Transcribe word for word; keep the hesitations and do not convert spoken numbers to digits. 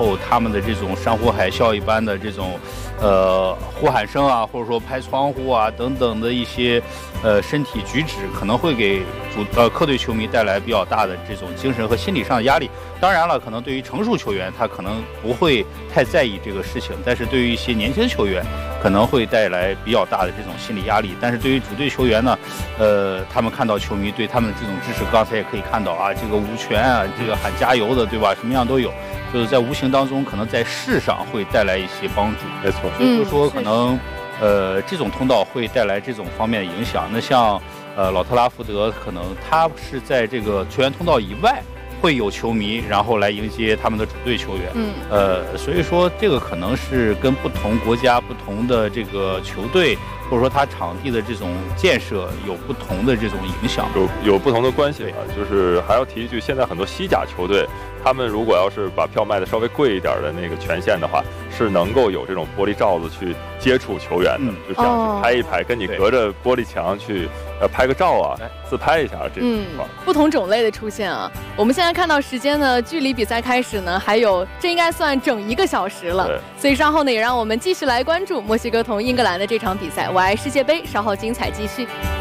后，他们的这种山呼海啸一般的这种，呃，呼喊声啊，或者说拍窗户啊等等的一些，呃，身体举止，可能会给主呃客队球迷带来比较大的这种精神和心理上的压力。当然了，可能对于成熟球员，他可能不会太在意这个事情，但是对于一些年轻球员，可能会带来比较大的这种心理压力。但是对于主队球员呢，呃，他们看到球迷对他们的这种支持，刚才也可以看到啊，这个舞拳啊，这个喊加油的，对吧？什么样都有，就是在无形当中，可能在势上会带来一些帮助。 没错， 所以就说可能，呃，这种通道会带来这种方面的影响。那像呃老特拉福德，可能他是在这个球员通道以外。会有球迷，然后来迎接他们的主队球员。 嗯， 呃，所以说这个可能是跟不同国家、不同的这个球队，或者说他场地的这种建设有不同的这种影响， 有有不同的关系吧。就是还要提一句，现在很多西甲球队，他们如果要是把票卖的稍微贵一点的那个权限的话，是能够有这种玻璃罩子去接触球员的， 嗯、 就这样去拍一拍，哦、跟你隔着玻璃墙去呃拍个照啊，自拍一下这种情况。 嗯，不同种类的出现啊。我们现在看到时间呢，距离比赛开始呢还有这应该算整一个小时了，所以稍后呢也让我们继续来关注墨西哥同英格兰的这场比赛。我爱世界杯，稍后精彩继续。